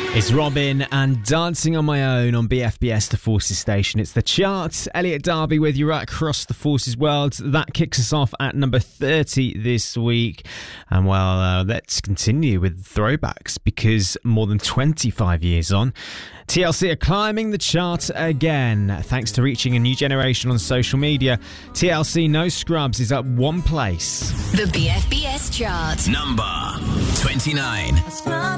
It's Robin and Dancing on My Own on BFBS The Forces station. It's the chart. Elliot Darby with you right across the Forces world. That kicks us off at number 30 this week. And well, let's continue with throwbacks because more than 25 years on, TLC are climbing the chart again. Thanks to reaching a new generation on social media, TLC No Scrubs is up one place. The BFBS chart. Number 29.